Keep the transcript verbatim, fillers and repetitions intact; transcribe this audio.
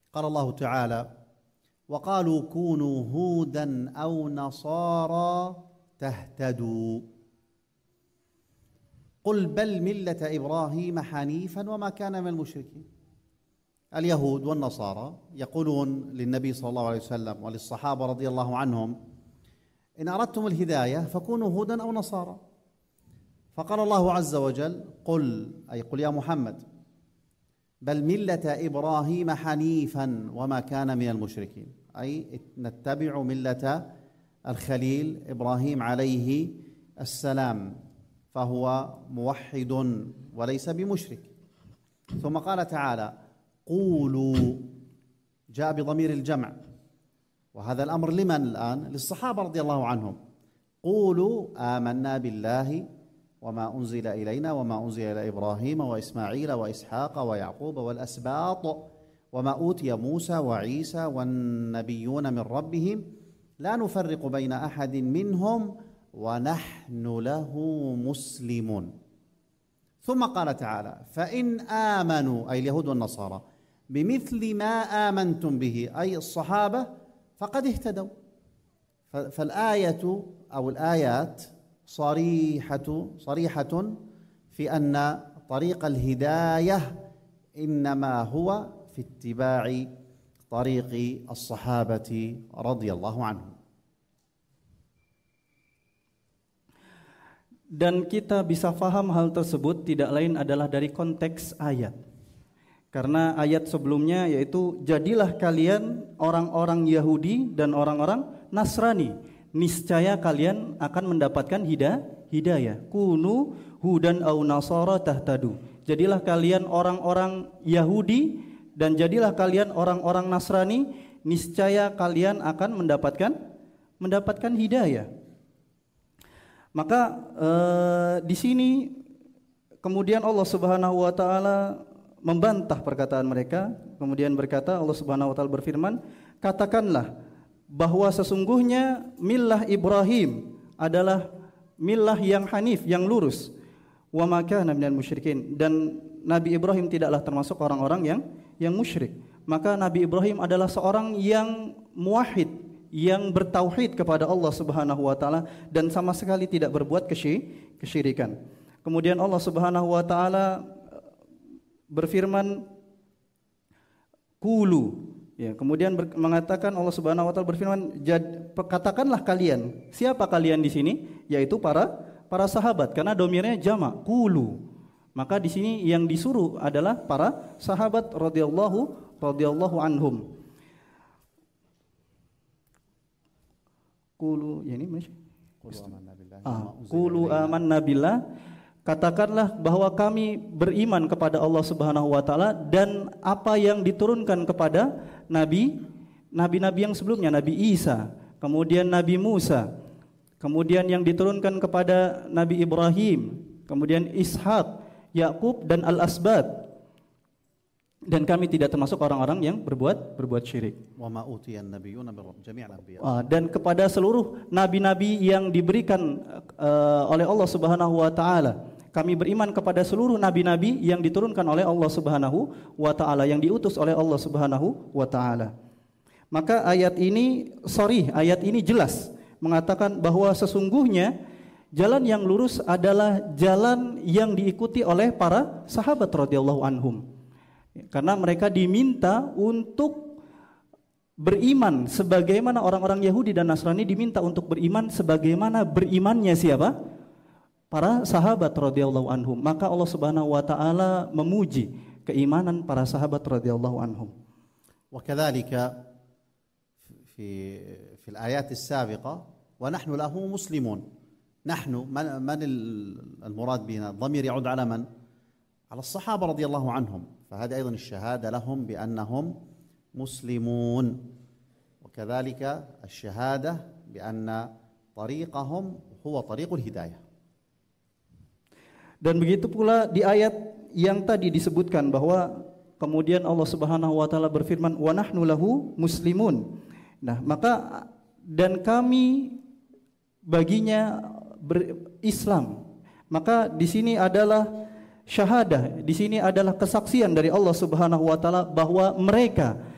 قال الله تعالى: وقالوا كونوا هودا أو نصارى تهتدوا قل بل ملة إبراهيم حنيفا وما كان من المشركين. اليهود والنصارى يقولون للنبي صلى الله عليه وسلم وللصحابة رضي الله عنهم: إن أردتم الهداية فكونوا هودا أو نصارى. فقال الله عز وجل: قل، أي قل يا محمد، بل ملة إبراهيم حنيفا وما كان من المشركين، أي نتبع ملة الخليل إبراهيم عليه السلام، فهو موحد وليس بمشرك. ثم قال تعالى: قولوا، جاء بضمير الجمع، وهذا الأمر لمن الآن؟ للصحابة رضي الله عنهم. قولوا آمنا بالله وما أنزل إلينا وما أنزل إلى إبراهيم وإسماعيل وإسحاق ويعقوب والأسباط وما أوتي موسى وعيسى والنبيون من ربهم لا نفرق بين أحد منهم ونحن له مسلمون. ثم قال تعالى: فإن آمنوا، أي اليهود والنصارى، بمثل ما آمنتم به، أي الصحابة، فقد اهتدوا. فالآية أو الآيات صريحة صريحة في أن طريق الهداية إنما هو في اتباع طريق الصحابة رضي الله عنهم. Dan kita bisa faham hal tersebut tidak lain adalah dari konteks ayat. Karena ayat sebelumnya yaitu jadilah kalian orang-orang Yahudi dan orang-orang Nasrani, niscaya kalian akan mendapatkan hidayah. hidayah. Kunu hudan au nasara tahtadu. Jadilah kalian orang-orang Yahudi dan jadilah kalian orang-orang Nasrani, niscaya kalian akan mendapatkan mendapatkan hidayah. Maka eh, di sini kemudian Allah Subhanahu wa taala membantah perkataan mereka, kemudian berkata, Allah Subhanahu wa taala berfirman, katakanlah bahwa sesungguhnya millah Ibrahim adalah millah yang hanif, yang lurus, wa ma kana minal musyrikin, dan Nabi Ibrahim tidaklah termasuk orang-orang yang yang musyrik. Maka Nabi Ibrahim adalah seorang yang muwahhid, yang bertauhid kepada Allah Subhanahu wa taala dan sama sekali tidak berbuat kesyirikan. Kemudian Allah Subhanahu wa taala berfirman qulu, ya, kemudian ber, mengatakan Allah Subhanahu wa taala berfirman, katakanlah kalian. Siapa kalian di sini? Yaitu para para sahabat, karena domirnya jamak qulu. Maka di sini yang disuruh adalah para sahabat radhiyallahu radhiyallahu anhum. Qulu, ya ini masih Qulu amanna billah. Katakanlah bahwa kami beriman kepada Allah Subhanahu wa taala dan apa yang diturunkan kepada nabi nabi-nabi yang sebelumnya, Nabi Isa, kemudian Nabi Musa, kemudian yang diturunkan kepada Nabi Ibrahim, kemudian Ishak, Yakub dan Al-Asbat. Dan kami tidak termasuk orang-orang yang berbuat berbuat syirik. Dan kepada seluruh nabi-nabi yang diberikan uh, oleh Allah Subhanahu wa taala, kami beriman kepada seluruh nabi-nabi yang diturunkan oleh Allah Subhanahu wa taala, yang diutus oleh Allah Subhanahu wa taala. Maka ayat ini sorry, ayat ini jelas mengatakan bahwa sesungguhnya jalan yang lurus adalah jalan yang diikuti oleh para sahabat radhiyallahu anhum. Karena mereka diminta untuk beriman sebagaimana orang-orang Yahudi dan Nasrani diminta untuk beriman sebagaimana berimannya siapa? Para sahabat radhiyallahu anhum. Maka Allah Subhanahu wa taala memuji keimanan para sahabat radhiyallahu anhum. Wa kadzalika fi fi al-ayat as-sabiqah wa nahnu lahu muslimun. Nahnu man man al-murad bina dhamir ya'ud ala man? على الصحابة رضي الله عنهم، فهذا أيضا الشهادة لهم بأنهم مسلمون، وكذلك الشهادة بأن طريقهم هو طريق الهداية. Dan begitu pula di ayat yang tadi disebutkan bahwa kemudian Allah Subhanahu wa taala berfirman wa nahnu lahu muslimun. Nah, maka dan kami baginya berislam. Maka di sini adalah syahadah, di sini adalah kesaksian dari Allah Subhanahu wa taala bahwa mereka